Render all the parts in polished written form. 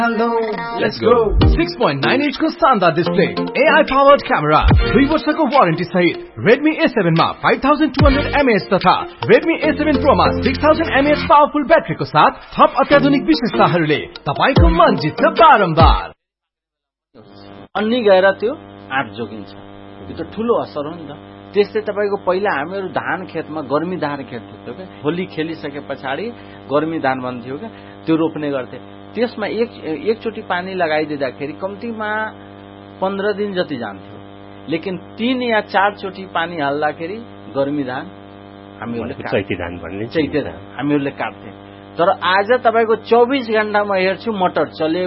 Hello, let's go. 6.9 inch को शानदार display, AI powered camera, 3 वर्षको वारेन्टी सहित Redmi A7 मा 5200 mAh तथा Redmi A7 Pro मा 6000 mAh पावरफुल ब्याट्रीको साथ थप अत्याधुनिक विशेषताहरूले तपाईको मन जित्छ बारम्बार। अन्नी गएर त्यो आँट जोगिन्छ। यो त ठूलो असर हो नि त। त्यस्तै तपाईको पहिला हामीहरु धान खेतमा गर्मी धान खेत थियो के, होली खेलिसके पछाडी गर्मी धान भन्थ्यो के, त्यो रोप्ने गर्थे। त्यसमा एकचोटी पानी लगाइदिँदाखेरि कम्तीमा 15 दिन जति जान्थ्यो, लेकिन 3 या 4 चोटी पानी हाल्दाखेरि गर्मी धान हामीहरुले चैते धान भन्ने हामीहरुले काट्थे। तर आज तपाईको 24 घण्टामा हेर्छु मटर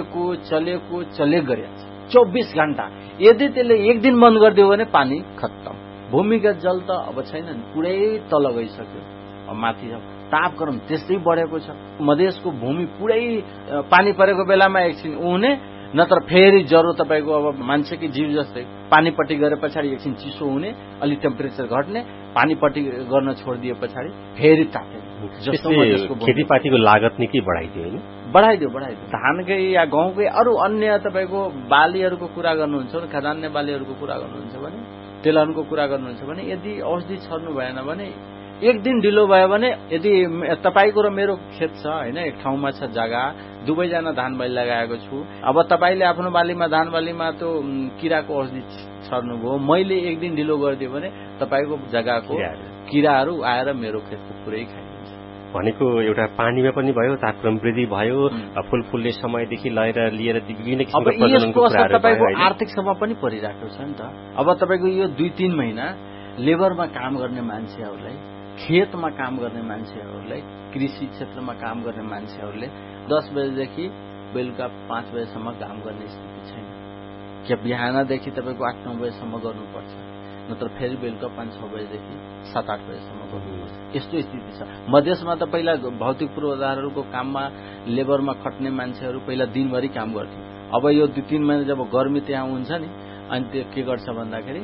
चलेको गरिन्छ। 24 घण्टा। यदि त्यसले एक दिन बन्द गरिदियो भने पानी खत्तम। भूमिगत जल त अब छैन नि, पुरै तल गइसक्यो। अब माथि तापक्रम त्यस्तै बढेको छ। मधेसको भूमि पुरै पानी परेको बेलामा एकछिन उहुने, नत्र फेरि जरो तपाईको अब मान्छेकै जीव जस्तै पानीपट्टि गरे पछाडी एकछिन चिसो हुने, अलि टेम्परेचर घट्ने, पानीपट्टि गर्न छोडिदिए पछाडी फेरि ताप्ने। जस्तो खेतीपातीको लागत निकै बढाइदियो हैन? बढाइदियो। धानकै या गहुँकै अरु अन्य तपाईको बालीहरुको कुरा गर्नुहुन्छ भने, खाद्यान्न बालीहरुको कुरा गर्नुहुन्छ भने, तेलहनको कुरा गर्नुहुन्छ भने, यदि औषधि छर्नु भएन भने एक दिन ढिलो भयो भने, यदि तपाईको र मेरो खेत छ हैन, एक ठाउँमा छ जग्गा, दुवैजना धान बाली लगाएको छु। अब तपाईले आफ्नो बालीमा धान बालीमा त्यो किराको औषधि छर्नु भयो, मैले एक दिन ढिलो गरिदिए भने तपाईको जग्गाको किराहरु आएर मेरो खेतको पुरै खाइदिन्छ। भनेको एउटा पानीमा पनि भयो, तापक्रम वृद्धि भयो, फूल फुल्ने समयदेखि लिएर विभिन्न किसिमको प्रजननको कुराहरु भयो। तपाईको आर्थिक समस्या पनि परिराखेको छ नि त। अब तपाईको यो 2-3 महिना लेबरमा काम गर्ने मान्छेहरुलाई, खेतमा काम गर्ने मान्छेहरुलाई, कृषि क्षेत्रमा काम गर्ने मान्छेहरुले 10 बजेदेखि बेलुका 5 बजेसम्म काम गर्ने स्थिति छैन। के बिहानदेखि तपाईको 8-9 बजेसम्म गर्नुपर्छ, नत्र फेरि बेलुका 5-6 बजेदेखि 7-8 बजेसम्म गर्नुपर्छ। यस्तो स्थिति छ। मधेसमा त पहिला भौतिक पूर्वाधारहरूको काममा लेबरमा खट्ने मान्छेहरु पहिला दिनभरि काम गर्थे। अब यो 2-3 महिना जब गर्मी त्यहाँ हुन्छ नि, अनि त्यो के गर्छ भन्दाखेरि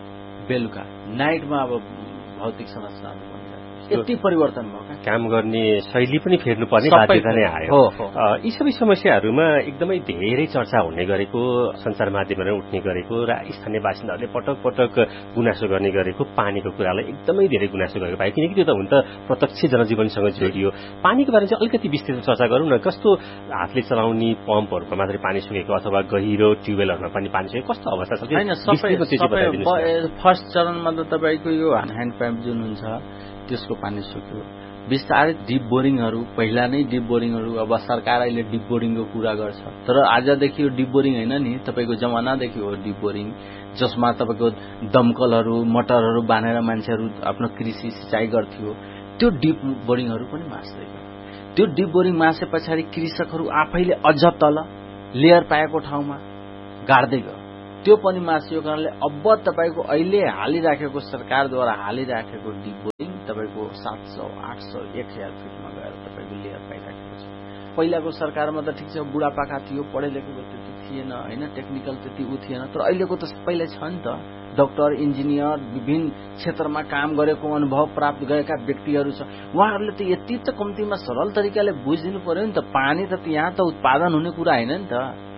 बेलुका नाइटमा अब भौतिक समस्याहरु यति परिवर्तन भयो। काम गर्ने शैली पनि फेर्नु पर्ने बाध्यता नै आयो। यी सबै समस्याहरूमा एकदमै धेरै चर्चा हुने गरेको, सञ्चार माध्यममा उठ्ने गरेको र स्थानीय बासिन्दाहरूले पटक पटक गुनासो गर्ने गरेको पानीको कुरालाई एकदमै धेरै गुनासो गरेको पाए, किनकि त्यो त हुन त प्रत्यक्ष जनजीवनसँग जोडियो। पानीको बारेमा चाहिँ अलिकति विस्तृत चर्चा गरौँ न। कस्तो हातले चलाउने पम्पहरूमा मात्रै पानी सुकेको अथवा गहिरो ट्युबवेलहरूमा पनि पानी सुकेको कस्तो अवस्था छ? फर्स्ट चरणमा त तपाईको यो ह्यान्ड पम्प जुन हुन्छ त्यसको पानी सुक्यो। विस्तारित डिप बोरिङहरू, पहिला नै डिप बोरिङहरू, अब सरकार अहिले डिप बोरिङको कुरा गर्छ। तर आजदेखि यो डिप बोरिङ हैन नि, तपाईको जमानादेखि हो डिप बोरिङ, जसमा तपाईको दमकलहरू, मटरहरू बानेर मान्छेहरू आफ्नो कृषि सिँचाइ गर्थ्यो। त्यो डिप बोरिङहरू पनि मास्दै गयो। त्यो डिप बोरिङ मासे पछाडि कृषकहरू आफैले अझ तल लेयर पाएको ठाउँमा गाड्दै गयो। त्यो पनि मासियो कारणले अब तपाईको अहिले हालिराखेको सरकारद्वारा हालिराखेको डिप बोरिङ तपाईको 700, 800, 1000 फिटमा गएर तपाईको लेयर पाइराखेको छ। पहिलाको सरकारमा त ठीक छ, बुढापाका थियो, पढे लेखेको त्यति थिएन हैन, टेक्निकल त्यति थिएन। तर अहिलेको त सबैले छ नि त, डाक्टर, इन्जिनियर, विभिन्न क्षेत्रमा काम गरेको अनुभव प्राप्त गरेका व्यक्तिहरू छ। उहाँहरूले त यति त कम्तीमा सरल तरिकाले बुझिदिनु पर्यो नि त। पानी त यहाँ त उत्पादन हुने कुरा हैन नि त।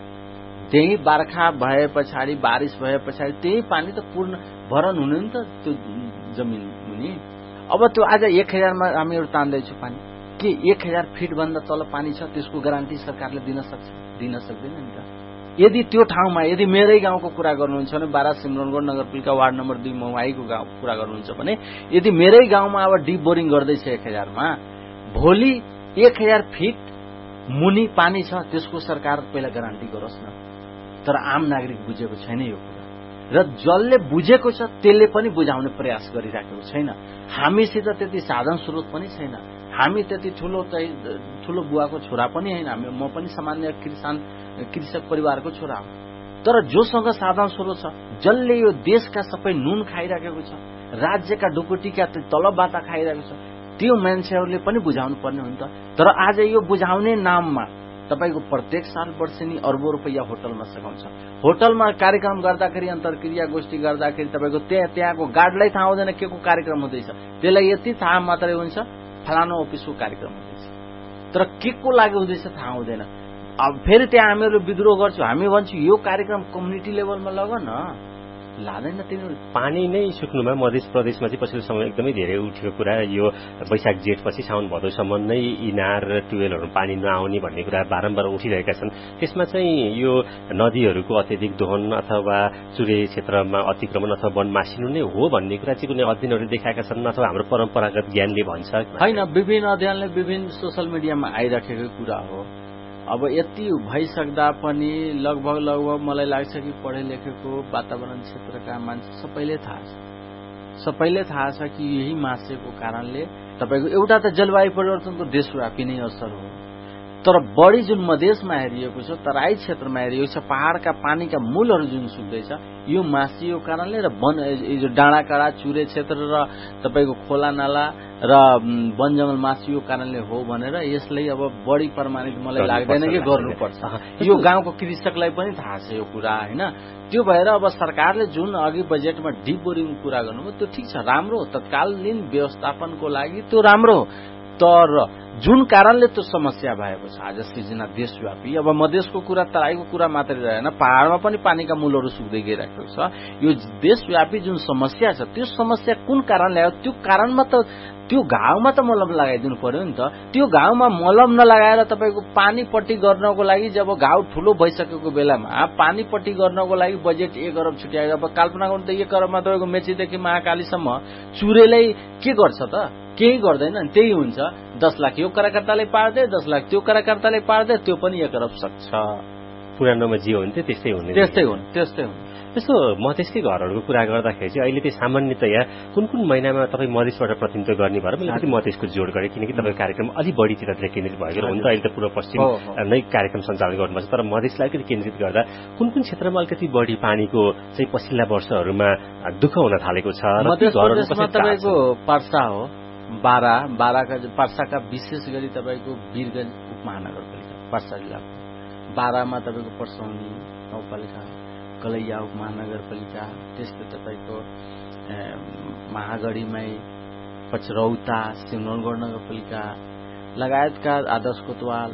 त्यही बर्खा भए पछाडि, बारिश भए पछाडि त्यही पानी त पूर्ण भरण हुने नि त त्यो जमिन मुनि। अब त्यो आज 1000 मा हामीहरु तान्दैछु पानी, के 1000 फिट भन्दा तल पानी छ त्यसको ग्यारेन्टी सरकारले दिन सक्छ? दिन सक्दैन नि त। यदि त्यो ठाउँमा, यदि मेरै गाउँको कुरा गर्नुहुन्छ भने, बारा सिमरनगढ नगरपालिका वार्ड नम्बर 2 मौवाईको गाउँ कुरा गर्नुहुन्छ भने, यदि मेरै गाउँमा अब डिप बोरिङ गर्दैछ 1000 मा, भोलि 1000 फिट मुनि पानी छ त्यसको सरकार पहिला ग्यारेन्टी गरोस् न। तर आम नागरिक बुझेको छैन यो कुरा, र जसले बुझेको छ त्यसले पनि बुझाउने प्रयास गरिराखेको छैन। हामीसित त्यति साधन स्रोत पनि छैन। हामी त्यति ठुलो बुवाको छोरा पनि हैन, म पनि सामान्य कृषक परिवारको छोरा हो। तर जोसँग साधन स्रोत छ, जसले यो देशका सबै नुन खाइराखेको छ, राज्यका ढुकुटीका तलबबाट खाइरहेको छ, त्यो मान्छेहरूले पनि बुझाउनु पर्ने हो नि त। तर आज यो बुझाउने नाममा तपाईको प्रत्येक साल वर्षेनी अर्बौं रुपैयाँ होटलमा सघाउँछ। होटलमा कार्यक्रम गर्दाखेरि, अन्तर्क्रिया गोष्ठी गर्दाखेरि तपाईको त्यहाँको गार्डलाई थाहा हुँदैन के को कार्यक्रम हुँदैछ। त्यसलाई यति थाहा मात्रै हुन्छ फलानो अफिसको कार्यक्रम हुँदैछ, तर के को लागि हुँदैछ थाहा हुँदैन। अब फेरि त्यहाँ हामीहरू विद्रोह गर्छौँ, हामी भन्छौँ यो कार्यक्रम कम्युनिटी लेभलमा लग न, लाँदैन तिनीहरू। पानी नै सुक्नुमा मध्य प्रदेशमा चाहिँ पछिल्लो समय एकदमै धेरै उठेको कुरा यो वैशाख जेठपछि साउन भदौसम्म नै इनार र ट्युबवेलहरू पानी नआउने भन्ने कुरा बारम्बार उठिरहेका छन्। त्यसमा चाहिँ यो नदीहरूको अत्यधिक दोहन अथवा चुरे क्षेत्रमा अतिक्रमण अथवा वन मासिनु नै हो भन्ने कुरा चाहिँ कुनै अध्ययनहरूले देखाएका छन् अथवा हाम्रो परम्परागत ज्ञानले भन्छ? होइन, विभिन्न अध्ययनले विभिन्न सोसल मिडियामा आइराखेको कुरा हो। अब यति भइसक्दा पनि लगभग मलाई लाग्छ कि पढे लेखेको वातावरण क्षेत्रका मान्छे सबैले थाहा छ कि यही मासेको कारणले तपाईको एउटा त जलवायु परिवर्तनको देशव्यापी नै असर हो, तर बढी जुन मधेसमा हेरिएको छ, तराई क्षेत्रमा हेरिएको छ, पहाड़का पानीका मूलहरू जुन सुक्दैछ यो मासिएको कारणले र जो डाँडाकाँडा चुरे क्षेत्र र तपाईको खोला नाला र वन जंगल मासिएको कारणले हो भनेर यसलाई अब बढी प्रमाणित मलाई लाग्दैन कि गर्नुपर्छ। यो गाउँको कृषकलाई पनि थाहा छ यो कुरा, होइन? त्यो भएर अब सरकारले जुन अघि बजेटमा डीप बोरिङ कुरा गर्नुभयो त्यो ठिक छ, राम्रो हो, तत्कालीन व्यवस्थापनको लागि त्यो राम्रो हो, तर जुन कारणले त्यो समस्या भएको छ आज सिर्जना देशव्यापी। अब मधेसको कुरा तराईको कुरा मात्रै रहेन, पहाड़मा पनि पानीका मूलहरू सुक्दै गइरहेको छ। यो देशव्यापी जुन समस्या छ त्यो समस्या कुन कारणले आयो, त्यो कारणमा त त्यो घाउमा त मलम लगाइदिनु पर्यो नि त। त्यो घाउमा मलम नलगाएर तपाईको पानीपट्टि गर्नको लागि जब घाउ ठूलो भइसकेको बेलामा पानीपट्टि गर्नको लागि बजेट 1 अरब छुट्याएर, अब कल्पना गर्नु त 1 अरबमा तपाईको मेचीदेखि महाकालीसम्म चुरेलाई के गर्छ त? केही गर्दैन, त्यही हुन्छ। 10 लाख यो कार्यकर्ताले पार्दै, 10 लाख त्यो कार्यकर्ताले पार्दै, त्यो पनि 1 अरब सक्छ। पुरानोमा जे हुन्थ्यो त्यस्तै हुने। यस्तो मधेसकै घरहरूको कुरा गर्दाखेरि चाहिँ अहिले चाहिँ सामान्यतया कुन महिनामा तपाईँ मधेसबाट प्रतिनिधित्व गर्ने भएर मैले अलिकति मधेसको जोड गरेँ, किनकि तपाईँको कार्यक्रम अलि बढी चित्रतिर केन्द्रित भएको हुन्छ। अहिले त पूर्व पश्चिम नै कार्यक्रम सञ्चालन गर्नुपर्छ, तर मधेसलाई अलिकति केन्द्रित गर्दा कुन क्षेत्रमा अलिकति बढी पानीको चाहिँ पछिल्ला वर्षहरूमा दुःख हुन थालेको छ? मधेसमा तपाईँको पर्सा हो, बाराका पर्साका विशेष गरी तपाईँको वीरगञ्ज उपमहानगरपालिका पर्सा जिल्लाको, बारामा तपाईँको पर्सौनी गाउँपालिका, कलैया उपमहानगरपालिका, त्यस्तै तपाईँको महागढीमै पचरौता सिमरौनगढ नगरपालिका लगायतका आदर्श कोतवाल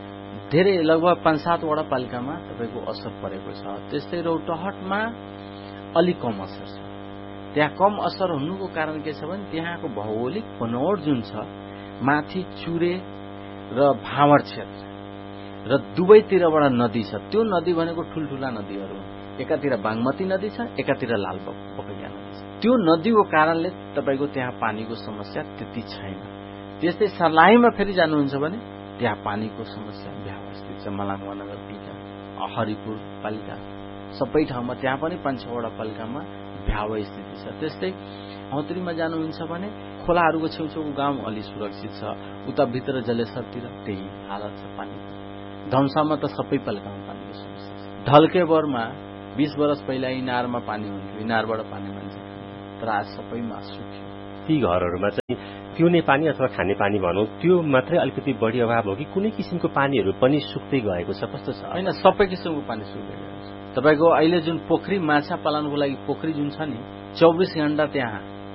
धेरै लगभग 5-7 वटा पालिकामा तपाईँको असर परेको छ। त्यस्तै रौतहटमा अलि कम असर छ। त्यहाँ कम असर हुनुको कारण के छ भने त्यहाँको भौगोलिक बनोट जुन छ, माथि चुरे र भाँवर क्षेत्र र दुवैतिरबाट नदी छ। त्यो नदी भनेको ठुल्ठुला नदीहरू, एकातिर बागमती नदी छ, एकातिर लालबकैया नदी छ। त्यो नदीको कारणले तपाईको त्यहाँ पानीको समस्या त्यति छैन। त्यस्तै सर्लाहीमा फेरि जानुहुन्छ भने त्यहाँ पानीको समस्या व्यवस्थित छ। मलाङवा नगरपालिका, हरिपुर पालिका, सबै ठाउँमा त्यहाँ पनि 5-6 वटा पालिकामा भ्याव स्थिति छ। त्यस्तै हौत्रीमा जानुहुन्छ भने खोलाहरूको छेउछेउको गाउँ अलि सुरक्षित छ। उता भित्र जलेश्वरतिर त्यही हालत छ पानीको। धनसामा त सबै पालिकामा पानीको समस्या छ। ढल्केबरमा 20 वर्ष पहिला इनारमा पानी हुन्थ्यो, इनारबाट पानी मान्छ, तर आज सबैमा सुक्यो। ती घरहरूमा चाहिँ पिउने पानी अथवा खाने पानी भनौँ त्यो मात्रै अलिकति बढी अभाव हो कि कुनै किसिमको पानीहरू पनि सुक्दै गएको छ? कस्तो छ? होइन, सबै किसिमको पानी सुक्दै गएको छ। तपाईको अहिले जुन पोखरी माछा पालनको लागि पोखरी जुन छ नि, 24 घण्टा त्यहाँ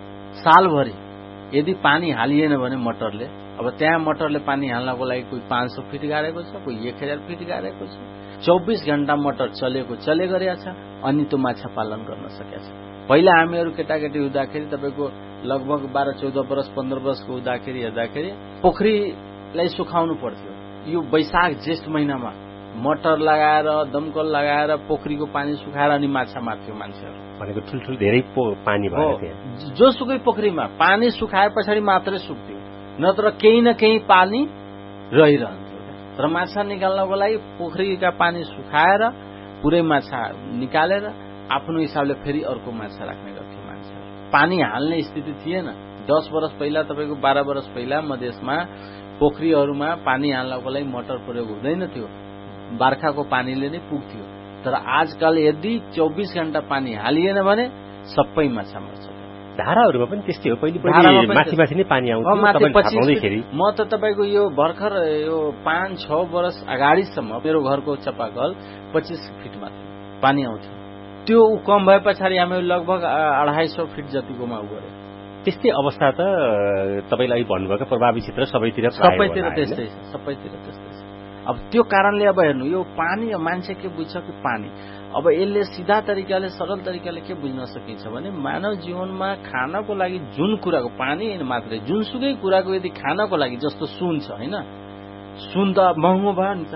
सालभरि यदि पानी हालिएन भने मोटरले, अब त्यहाँ मोटरले पानी हाल्नको लागि कोही 500 फिट गाडेको छ, कोही 1000 फिट गाडेको छ। 24 घण्टा मोटर चले गरेको छ, अनि त्यो माछा पालन गर्न सकेको छ। पहिला हामीहरू केटाकेटी हुँदाखेरि तपाईँको लगभग 12-14 वर्ष 15 वर्षको हुँदाखेरि हेर्दाखेरि पोखरीलाई सुकाउनु पर्थ्यो। यो वैशाख जेठ महिनामा मोटर लगाएर दमकल लगाएर पोखरीको पानी सुकाएर अनि माछा मार्थ्यो मान्छेहरू। भनेको ठुल्ठुलो धेरै पानी भयो त्यहाँ। जोसुकै पोखरीमा पानी सुकाए पछाडि मात्रै सुक्थ्यो, नत्र केही न केही पानी रहिरहन्थ्यो। तर माछा निकाल्नको लागि पोखरीका पानी सुकाएर पुरै माछा निकालेर आफ्नो हिसाबले फेरि अर्को माछा राख्ने गर्थ्यो मान्छेहरू। पानी हाल्ने स्थिति थिएन। 10 वर्ष पहिला तपाईको 12 वर्ष पहिला मधेसमा पोखरीहरूमा पानी हाल्नको लागि मोटर प्रयोग हुँदैन थियो, बर्खाको पानीले नै पुग्थ्यो। तर आजकल यदि 24 घण्टा पानी हालिएन भने सबै माछा मर्छ। धाराहरूमा पनि त्यस्तै हो, पहिले माथि नै पानी आउँथ्यो। म त तपाईको यो भर्खर यो 5-6 वर्ष अगाडिसम्म मेरो घरको चापाकल 25 फिटमा थियो, पानी आउँथ्यो। त्यो कम भए पछाडि हामी लगभग 250 फिट जतिकोमा गऱ्यो। त्यस्तै अवस्था त तपाईँलाई भन्नुभएको प्रभावित क्षेत्र सबैतिर त्यस्तै छ। अब त्यो कारणले अब हेर्नु यो पानी मान्छे के बुझ्छ कि पानी अब यसले सिधा तरिकाले सरल तरिकाले के बुझ्न सकिन्छ भने मानव जीवनमा खानको लागि जुन कुराको पानी मात्रै जुनसुकै कुराको यदि खानको लागि जस्तो सुन छ हैन सुन त महँगो भयो नि त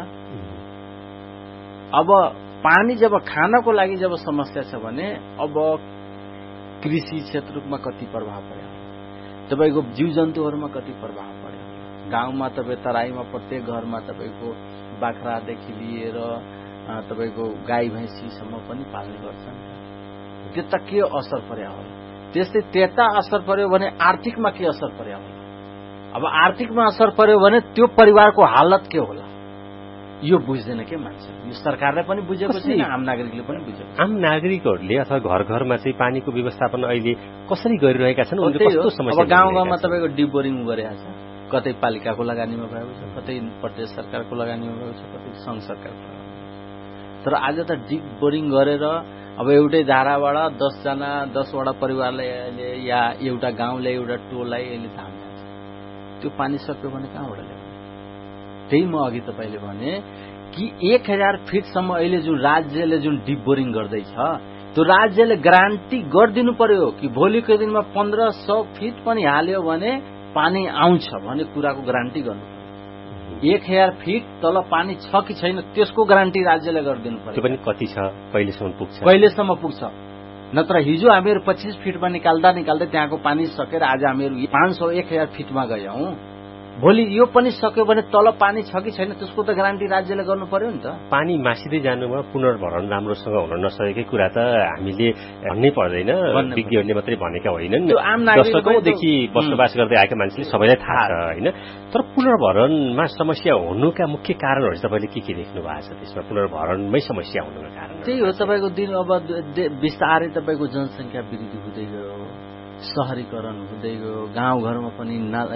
अब पानी जब खानको लागि जब समस्या छ भने अब कृषि क्षेत्रमा कति प्रभाव पर्यो तपाईको जीवजन्तुहरुमा कति प्रभाव पर्यो गाउँमा तपाई तराईमा प्रत्येक घरमा तपाईको बाख्रादेखि लिएर तपाईको गाई भैँसीसम्म पनि पाल्ने गर्छन् त्यता के असर पर्यो होला त्यस्तै त्यता असर पर्यो भने आर्थिकमा के असर पर्यो होला अब आर्थिकमा असर पर्यो भने त्यो परिवारको हालत के होला यो बुझ्दैन के मान्छे यो सरकारले पनि बुझेको छैन आम नागरिकले पनि बुझेको छैन आम नागरिकहरूले अथवा घर घरमा चाहिँ पानीको व्यवस्थापन अहिले कसरी गरिरहेका छन् उनीहरुले कस्तो समस्या अब गाउँ गाउँमा तपाईको डिप बोरिङ गरेको छ कतै पालिकाको लगानीमा भएको छ कतै प्रदेश सरकारको लगानीमा भएको छ कतै संघ सरकारको तर आज त डिप बोरिङ गरेर अब एउटै धाराबाट 10 जना 10 वटा परिवारले या एउटा गाउँले एउटा टोललाई यसले धान त्यो पानी सक्यो भने कहाँबाट ल्याउने त्यही म अघि तपाईले भने कि 1000 फिटसम्म अहिले जुन राज्यले जुन डिप बोरिङ गर्दै छ त्यो राज्यले ग्यारेन्टी गर्दिनु पर्यो कि भोलिको दिनमा 1500 फिट पनि हाल्यो भने पानी आउँछ भन्ने कुराको ग्यारेन्टी गर्नु पर्यो 1000 फिट तल पानी छ कि छैन त्यसको ग्यारेन्टी राज्यले गरिदिनु पर्यो त्यो पनि कति छ कहिलेसम्म पुग्छ नत्र हिजो हामीहरु 25 फिटमा निकाल्दा त्यहाँको पानी सकेर आज हामीहरु 500 1000 फिटमा गयौं भोलि यो पनि सक्यो भने तल पानी छ कि छैन त्यसको त ग्यारेन्टी राज्यले गर्नु पर्यो नि त पानी मासिदै जानुमा पुनर्भरण राम्रोसँग हुन नसकेकै कुरा त हामीले भन्नै पर्दैन विज्ञहरूले मात्रै भनेका होइनन् दशकौंदेखि बसोबास गर्दै आएका मान्छेले सबैलाई थाहा छ हैन तर पुनर्भरणमा समस्या हुनुका मुख्य कारणहरु तपाईले के देख्नु भएको छ त्यसमा पुनर्भरणमै समस्या हुनुका कारण त्यही हो तपाईको दिन अब विस्तारै तपाईको जनसंख्या वृद्धि हुँदै गयो शहरीकरण हुँदै गयो गाउँघरमा पनि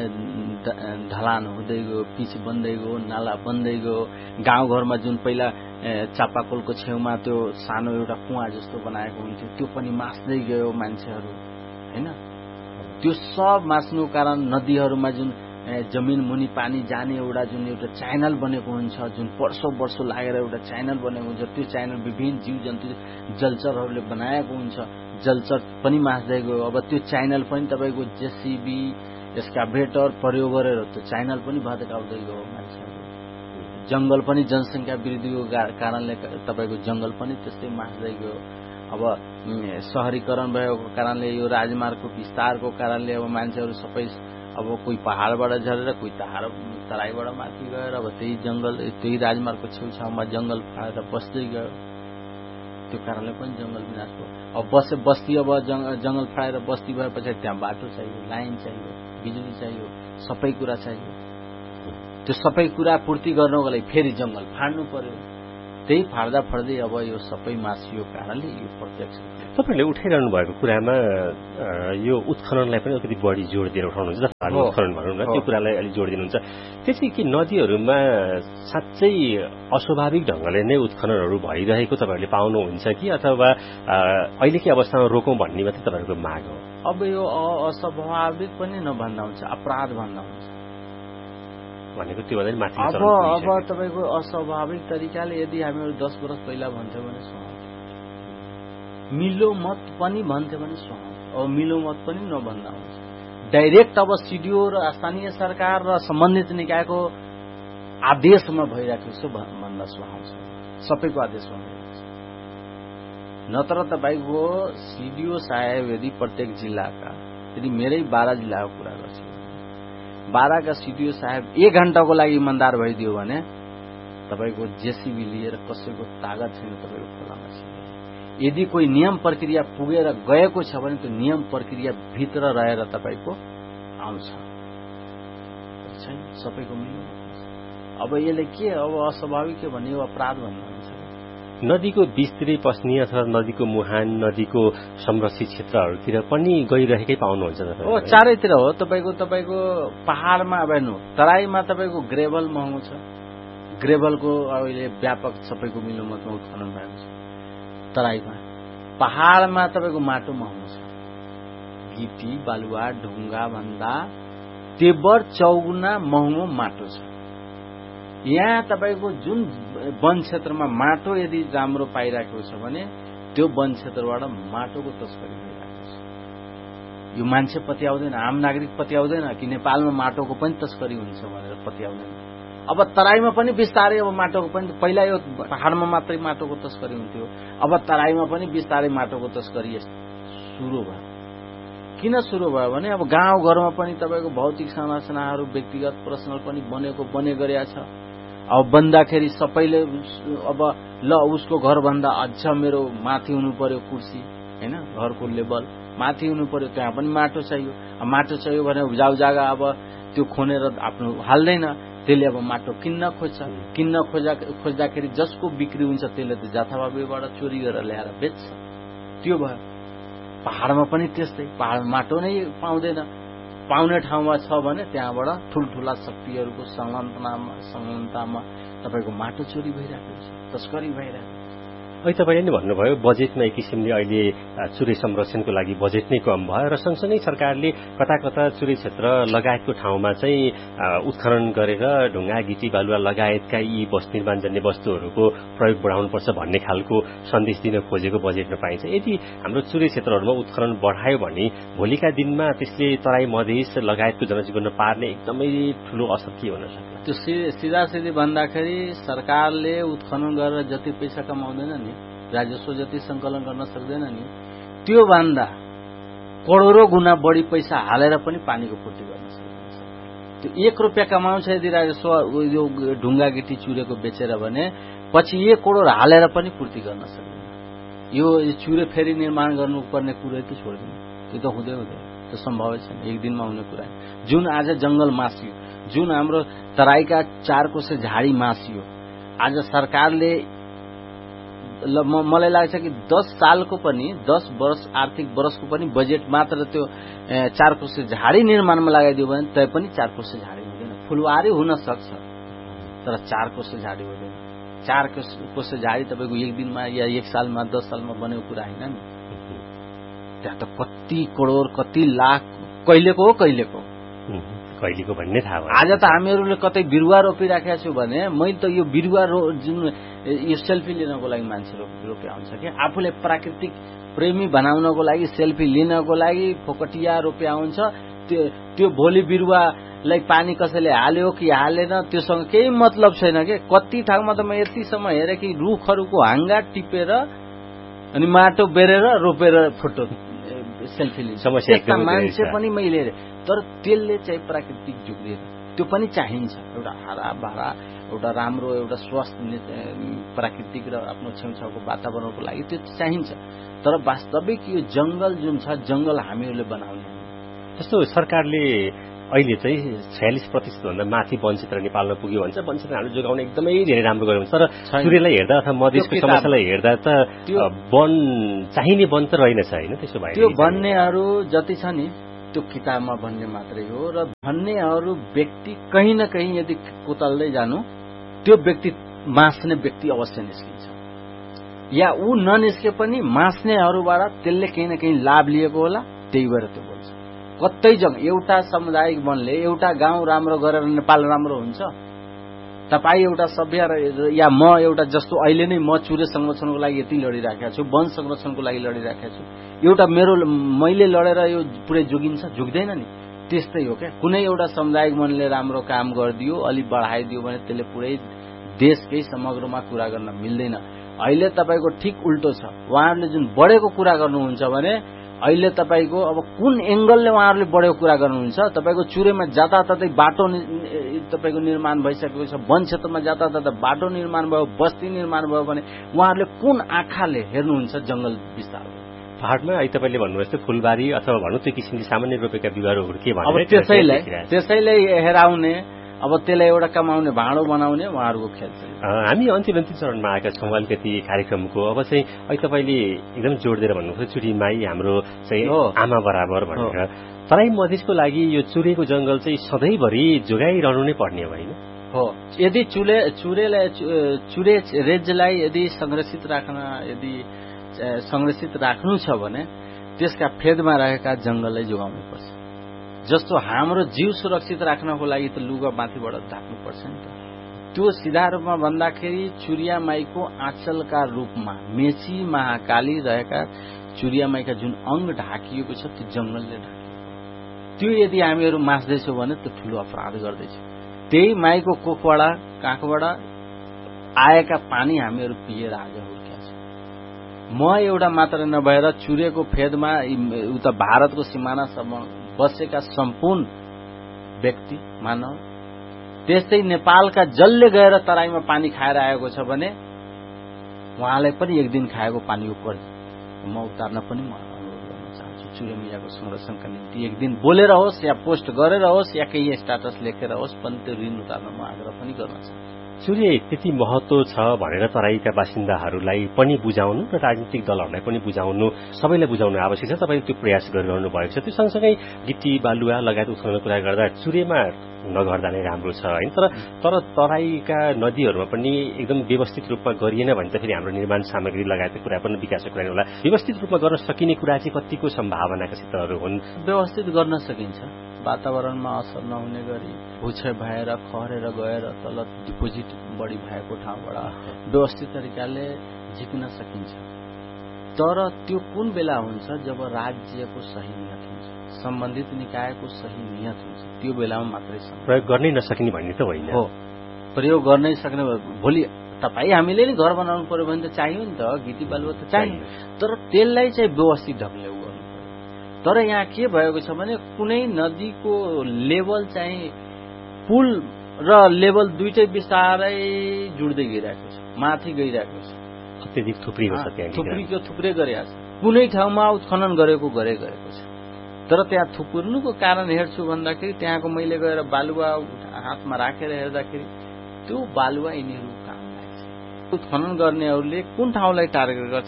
ढलान हुँदै गयो पिच बन्दै गयो नाला बन्दै गयो गाउँघरमा जुन पहिला चापाकलको छेउमा त्यो सानो एउटा कुवा जस्तो बनाएको हुन्थ्यो त्यो पनि मास्दै गयो मान्छेहरू हैन त्यो सब मास्नुको कारण नदीहरूमा जुन जमिन मुनि पानी जाने एउटा जुन एउटा च्यानल बनेको हुन्छ जुन वर्षौं लागेर एउटा च्यानल बनेको हुन्छ त्यो च्यानल विभिन्न जीवजन्तु जलचरहरूले बनाएको हुन्छ जलचर पनि मास्दै गयो अब त्यो च्यानल पनि तपाईको जेसीबी एक्सकाभेटर प्रयोग गरेर त्यो च्यानल पनि भत्काउँदै गयो मान्छेहरू जंगल पनि जनसंख्या वृद्धिको कारणले तपाईको जंगल पनि त्यस्तै मास्दै गयो अब शहरीकरण भएको कारणले यो राजमार्गको विस्तारको कारणले अब मान्छेहरू सबै अब कोही पहाडबाट झरेर कोही तराईबाट माथि गएर अब त्यही जंगल त्यही राजमार्गको छेउछाउमा जंगल फालेर बस्दै गयो त्यो कारणले पनि जंगल विनाश भयो अब बस्ती अब जंगल फालेर बस्ती भएपछि त्यहाँ बाटो चाहियो लाइन चाहियो बिजुली चाहियो सबै कुरा चाहियो त्यो सबै कुरा पूर्ति गर्नको लागि फेरि जंगल फाड्नु पर्यो त्यही फाड्दै अब यो सबै मासियो कारणले यो प्रत्यक्ष तपाईले उठाइरहनु भएको कुरामा यो उत्खननलाई पनि अलिकति बढी जोड दिएर उठाउनुहुन्छ जस्तो उत्खनन भनौँ न त्यो कुरालाई अलि जोड दिनुहुन्छ त्यसै कि नदीहरूमा साँच्चै अस्वाभाविक ढंगले नै उत्खननहरू भइरहेको तपाईहरुले पाउनुहुन्छ कि अथवा अहिलेकै अवस्थामा रोकौं भन्ने मात्रै तपाईहरुको माग हो अब यो अस्वाभाविक पनि नभन्दा हुन्छ अपराध भन्दा हुन्छ भनेको त्यो भन्दा माथि अब तपाईको अस्वाभाविक तरिकाले यदि हामीहरु 10 वर्ष पहिला भन्थ्यौ भने मिलो मत पनि भन्थ्यो भने अब मिलो मत पनि नभन्दा हुन्छ डाइरेक्ट अब सीडीओ र स्थानीय सरकार र सम्बन्धित निकायको आदेशमा भइराखेको छ भन्दा सुहाउँछ सबैको आदेशमा भइराखेको छ नत्र तपाईको सीडीओ साहेब यदि प्रत्येक जिल्लाका यदि मेरै 12 जिल्लाको कुरा गर्छु 12 का सीडीओ साहेब 1 घण्टाको लागि इमानदार भइदियो भने तपाईको जेसीबी लिएर कसैको तागत छैन तपाईको खोलामा यदि कोही नियम प्रक्रिया पुगेर गएको छ भने त्यो नियम प्रक्रिया भित्र रहेर तपाईको आउँछ छैन सबैको मिल्नु अब यसले के अब अस्वाभाविक के भन्ने अपराध भन्नु हुन्छ नदीको बीचतिरै पस्ने अथवा नदीको मुहान नदीको संरक्षित क्षेत्रहरूतिर पनि गइरहेकै पाउनुहुन्छ हो चारैतिर हो तपाईको पहाडमा अब हेर्नु तराईमा तपाईको ग्रेभल महँगो छ ग्रेभलको अहिले व्यापक सबैको मिलोमतमा उत्खनन भएको छ तराईमा पहाडमा तपाईको माटो महँगो छ गिटी बालुवा ढुङ्गा भन्दा तेबर चौगुना महँगो माटो छ यहाँ तपाईँको जुन वन क्षेत्रमा माटो यदि राम्रो पाइरहेको छ भने त्यो वन क्षेत्रबाट माटोको तस्करी भइरहेको छ। यो मान्छे पत्याउँदैन, आम नागरिक पत्याउँदैन कि नेपालमा माटोको पनि तस्करी हुन्छ भनेर पत्याउँदैन। अब तराईमा पनि बिस्तारै अब माटोको पनि, पहिला यो पहाड़मा मात्रै माटोको तस्करी हुन्थ्यो, अब तराईमा पनि बिस्तारै माटोको तस्करी सुरु भयो। किन सुरु भयो भने अब गाउँघरमा पनि तपाईँको भौतिक संरचनाहरू व्यक्तिगत पर्सनल पनि बने गरेका छ। अब बन्दाखेरि सबैले अब ल उसको घरभन्दा अझ मेरो माथि हुनु पर्यो कुर्सी, होइन, घरको लेभल माथि हुनु पर्यो, त्यहाँ पनि माटो चाहियो। माटो चाहियो भने उब्जाउ जग्गा अब त्यो खोनेर आफ्नो हाल्दैन, त्यसले अब माटो किन्न खोज्दाखेरि जसको बिक्री हुन्छ त्यसले त जथाभावीबाट चोरी गरेर ल्याएर बेच्छ। त्यो भयो। पहाड़मा पनि त्यस्तै, पहाड़मा माटो नै पाउँदैन, पाउने ठाउँमा छ भने त्यहाँबाट ठूल्ठूला शक्तिहरूको संलग्नतामा तपाईँको माटो चोरी भइरहेको छ, तस्करी भइरहेको छ। अहिले तपाईँले नि भन्नुभयो बजेटमा एक किसिमले अहिले चुरे संरक्षणको लागि बजेट नै कम भयो र सँगसँगै सरकारले कता कता चुरे क्षेत्र लगायतको ठाउँमा चाहिँ उत्खनन गरेर ढुङ्गा गिटी बालुवा लगायतका यी निर्माण जन्य वस्तुहरूको प्रयोग बढाउनुपर्छ भन्ने खालको सन्देश दिन खोजेको बजेटमा पाइन्छ। यदि हाम्रो चुरे क्षेत्रहरूमा उत्खनन बढायो भने भोलिका दिनमा त्यसले तराई मधेस लगायतको जनजीवनमा पार्ने एकदमै ठूलो असर के हुन सक्छ? त्यो सिधासिधी भन्दाखेरि सरकारले उत्खनन गरेर जति पैसा कमाउँदैन नि, राजस्व जति संकलन गर्न सक्दैन नि, त्यो भन्दा करोडौं गुना बढी पैसा हालेर पनि पानीको पूर्ति गर्न सक्दैन। त्यो 1 रुपियाँ कमाउँछ यदि राजस्व यो ढुङ्गा गिटी चुरेको बेचेर भने पछि 1 करोड हालेर पनि पूर्ति गर्न सक्दैन। यो चुरे फेरि निर्माण गर्नुपर्ने कुरो त छोड्दिनु, त्यो त हुँदै त्यो सम्भवै छैन, एक दिनमा हुने कुरा। जुन आज जंगल मासियो, जुन हाम्रो तराईका 4 कोसे झाडी मासियो, आज सरकारले मलाई लाग्छ कि 10 सालको पनि 10 वर्ष आर्थिक वर्षको पनि बजेट मात्र त्यो 4 कोसे झाडी निर्माणमा लगाइदियो भने तै पनि 4 कोसे झाडी हुँदैन। फुलवारी हुन सक्छ तर 4 कोसे झाडी हुँदैन। 4 कोसे झाडी तपाईको एक दिनमा या 1 सालमा 10 सालमा बनेको कुरा हैन नि। त्यहाँ त कति करोड कति लाख कहिलेको भन्ने थाहा भयो। आज त हामीहरूले कतै बिरुवा रोपिराखेका छु भने मैले त यो बिरुवा जुन यो सेल्फी लिनको लागि मान्छे रोपे हुन्छ कि आफूले प्राकृतिक प्रेमी बनाउनको लागि सेल्फी लिनको लागि फोकटिया रोप्या हुन्छ। त्यो भोलि बिरुवालाई पानी कसैले हाल्यो कि हालेन त्योसँग केही मतलब छैन के। कति ठाउँमा त म यतिसम्म हेरे कि रुखहरूको हाँगा टिपेर अनि माटो बेरेर रोपेर फोटो सेल्फी लिन्छ। समस्या मान्छे पनि मैले हेरे, तर त्यसले चाहिँ प्राकृतिक जुग्दिएर त्यो पनि चाहिन्छ। एउटा हराभरा एउटा राम्रो एउटा स्वस्थ प्राकृतिक र आफ्नो छेउछाउको वातावरणको लागि त्यो चाहिन्छ। तर वास्तविक यो जंगल जुन छ जंगल हामीहरूले बनाउने। जस्तो सरकारले अहिले चाहिँ 46% भन्दा माथि वन क्षेत्र नेपालमा पुग्यो भन्छ। वन क्षेत्र हामीले जोगाउन एकदमै धेरै राम्रो गर्यो भन्छ। तर चुरेलाई हेर्दा अथवा मधेसको समस्यालाई हेर्दा त वन चाहिने वन त रहेनछ हैन। त्यसो भए त्यो भन्नेहरू जति छ नि त्यो किताबमा भन्ने मात्रै हो र भन्नेहरू व्यक्ति कहीं न कहीं यदि कोतल्दै जानु त्यो व्यक्ति मास्ने व्यक्ति अवश्य निस्किन्छ, या ऊ ननिस्के पनि मास्नेहरूबाट त्यसले कहीं न कहीं लाभ लिएको होला। त्यही भएर त्यो बोल्छ। कतै जग्गा एउटा सामुदायिक वनले एउटा गाउँ राम्रो गरेर नेपाल राम्रो हुन्छ? तपाई एउटा सभ्य या म एउटा जस्तो अहिले नै म चुरे संरक्षणको लागि यति लडिराखेको छु, वन संरक्षणको लागि लडिराखेको छु, एउटा मैले लडेर यो पुरै जोगिन्छ? जोग्दैन नि। त्यस्तै हो क्या। कुनै एउटा सामुदायिक वनले राम्रो काम गरिदियो अलि बढाइदियो भने त्यसले पुरै देशकै समग्रमा कुरा गर्न मिल्दैन। अहिले तपाईको ठिक उल्टो छ। उहाँहरूले जुन बढेको कुरा गर्नुहुन्छ भने अहिले तपाईको अब कुन एंगलले उहाँहरूले बढेको कुरा गर्नुहुन्छ? तपाईको चुरेमा जताततै बाटो तपाईको निर्माण भइसकेको छ, वन क्षेत्रमा जताततै बाटो निर्माण भयो, बस्ती निर्माण भयो भने उहाँहरूले कुन आँखाले हेर्नुहुन्छ जंगल विस्तार? पहाडमा अहिले तपाईले भन्नुभयो जस्तो फुलबारी अथवा भन्नु त्यो किसिमले सामान्य रोपेका बिरुवाहरू के भन्नु? अब त्यसैलाई हेराउने, अब त्यसलाई एउटा कमाउने भाँडो बनाउने उहाँहरूको खेल छ। हामी अन्तिम चरणमा आएका छौँ अलिकति कार्यक्रमको। अब चाहिँ अहिले तपाईँले एकदम जोड दिएर भन्नुभयो चुरीमाई हाम्रो चाहिँ आमा बराबर भनेर। तराई मधेसको लागि यो चुरेको जंगल चाहिँ सधैँभरि जोगाइरहनु नै पर्ने हो होइन? हो। यदि चुरे रेन्जलाई यदि संरक्षित राख्नु छ भने त्यसका फेदमा रहेका जंगललाई जोगाउनु पर्छ। जस्तो हाम्रो जीव सुरक्षित राख्नको लागि त लुगा माथिबाट ढाक्नु पर्छ नि त। त्यो सिधा रूपमा भन्दाखेरि चुरिया माईको आँचलका रूपमा मेची महाकाली रहेका चुरिया माईका जुन अंग ढाकिएको छ त्यो जंगलले ढाकिएको। त्यो यदि हामीहरू मास्दैछौँ भने त्यो ठूलो अपराध गर्दैछौँ। त्यही माईको कोखबाट काखबाट आएका पानी हामीहरू पिएर आज हुर्किया छौँ। म एउटा मात्र नभएर चुरेको फेदमा उता भारतको सिमानासम्म बसेका सम्पूर्ण व्यक्ति मानव, त्यस्तै नेपालका जसले गएर तराईमा पानी खाएर आएको छ भने उहाँलाई पनि एक दिन खाएको पानीको कर म उतार्न पनि म अनुरोध गर्न चाहन्छु। चुरे मैयाको संरक्षणका निम्ति एक दिन बोलेर होस् या पोस्ट गरेर होस् या केही स्ट्याटस लेखेर होस् पनि त्यो ऋण उतार्न म आग्रह पनि गर्न चाहन्छु। चुरे त्यति महत्व छ भनेर तराईका बासिन्दाहरूलाई पनि बुझाउनु र राजनीतिक दलहरूलाई पनि बुझाउनु, सबैलाई बुझाउनु आवश्यक छ। तपाईँले त्यो प्रयास गरिरहनु भएको छ। त्यो सँगसँगै गिटी बालुवा लगायत उत्खननको कुरा गर्दा चुरेमा नगर्दा नै राम्रो छ हैन। तर तराईका नदीहरूमा पनि एकदम व्यवस्थित रूपमा गरिएन भने त फेरि हाम्रो निर्माण सामग्री लगायतको कुरा पनि विकासको कुरा होला। व्यवस्थित रूपमा गर्न सकिने कुरा चाहिँ कतिको सम्भावनाका क्षेत्रहरू हुन्? व्यवस्थित गर्न सकिन्छ। वातावरणमा असर नहुने गरी भुक्षय भएर खरेर गएर तल डिपोजिट बढी भएको ठाउँबाट व्यवस्थित तरिकाले झिक्न सकिन्छ। तर त्यो कुन बेला हुन्छ जब राज्यको सही नियत हुन्छ, सम्बन्धित निकायको सही नियत हुन्छ, त्यो बेलामा मात्रै प्रयोग गर्नै नसकिने भन्ने त होइन हो। प्रयोग गर्नै सक्ने भोलि तपाईँ हामीले नि घर बनाउनु पर्यो भने त चाहियो नि त, गिटी बालुवा त चाहियो। तर त्यसलाई चाहिँ व्यवस्थित ढङ्गले गर्नु पर्यो। तर यहाँ के भएको छ भने कुनै नदीको लेभल चाहिँ पुल र लेभल दुईटै बिस्तारै जुड्दै गइरहेको छ, माथि गइरहेको छ। अत्यधिक थुप्रिएको छ, त्यहाँ थुप्रै गरिरहेको छ। कुनै ठाउँमा उत्खनन गरेको छ। तर त्यहाँ थुपुर्नुको कारण हेर्छु भन्दाखेरि त्यहाँको मैले गएर बालुवा हातमा राखेर हेर्दाखेरि त्यो बालुवा यिनीहरू काम लाग्छ। उत्खनन गर्नेहरूले कुन ठाउँलाई टार्गेट गर्छ,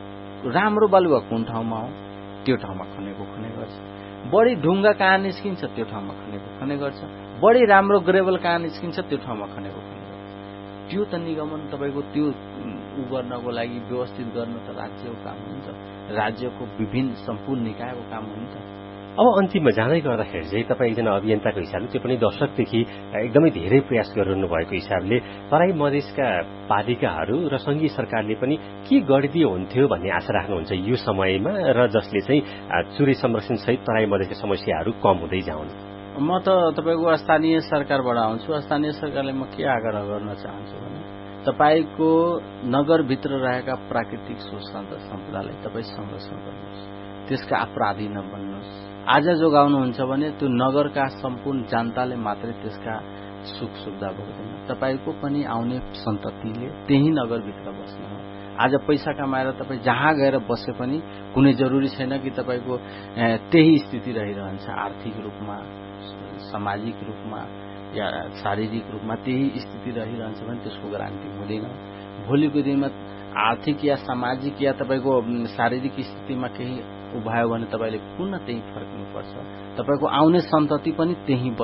राम्रो बालुवा कुन ठाउँमा हो त्यो ठाउँमा खनेको गर्छ। बढी ढुङ्गा कहाँ निस्किन्छ त्यो ठाउँमा खने गर्छ। बढी राम्रो ग्रेभल कहाँ निस्किन्छ त्यो ठाउँमा खनेको गर्छ। त्यो त निगमन तपाईँको त्यो गर्नको लागि व्यवस्थित गर्न त राज्यको काम हो नि त, राज्यको विभिन्न सम्पूर्ण निकायको काम हो नि त। अब अन्तिममा जाँदै गर्दाखेरि चाहिँ तपाईँ एकजना अभियन्ताको हिसाबले, त्यो पनि दशकदेखि एकदमै धेरै प्रयास गरिरहनु भएको हिसाबले तराई मधेसका पालिकाहरू र संघीय सरकारले पनि के गरिदियो हुन्थ्यो भन्ने आशा राख्नुहुन्छ यो समयमा, र जसले चाहिँ चुरे संरक्षण सहित तराई मधेसका समस्याहरू कम हुँदै जाउन्? म त तपाईँको स्थानीय सरकारबाट आउँछु। स्थानीय सरकारले म के आग्रह गर्न चाहन्छु भने तपाईँको नगरभित्र रहेका प्राकृतिक स्रोत सम्पदालाई तपाईँ संरक्षण गर्नुहोस्, त्यसका अपराधी नबन्नुहोस्। आज जोगाउनुहुन्छ भने त्यो नगरका सम्पूर्ण जनताले मात्रै त्यसका सुख सुविधा भोग्दैन, तपाईँको पनि आउने सन्ततिले त्यही नगरभित्र बस्ने हो। आज पैसा कमाएर तपाईँ जहाँ गएर बसे पनि कुनै जरुरी छैन कि तपाईँको त्यही स्थिति रहिरहन्छ। आर्थिक रूपमा, सामाजिक रूपमा या शारीरिक रूपमा त्यही स्थिति रहिरहन्छ भने त्यसको गारन्टी हुँदैन। भोलिको दिनमा आर्थिक या सामाजिक या तपाईँको शारीरिक स्थितिमा केही उभायो भने तपाईँले पुनः त्यही फर्किनुपर्छ। तपाईँको आउने सन्तति पनि त्यही